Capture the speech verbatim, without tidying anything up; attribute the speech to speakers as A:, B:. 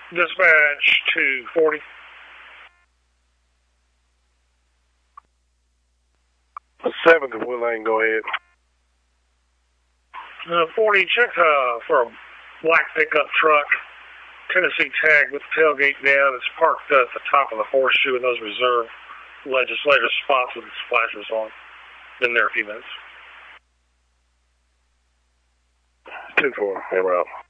A: Dispatch two forty.
B: seventh of Wood Lane, go ahead.
A: Uh, forty, check uh, for a black pickup truck. Tennessee tag with the tailgate down. It's parked at the top of the horseshoe in those reserved legislative spots with the splashers on. Been there a few minutes.
B: ten four, hammer out.